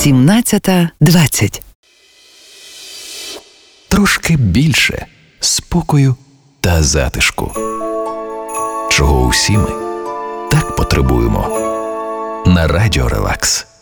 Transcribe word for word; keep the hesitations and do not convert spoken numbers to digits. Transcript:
сімнадцята двадцять. Трошки більше спокою та затишку. Чого усі ми так потребуємо. На Радіо Релакс.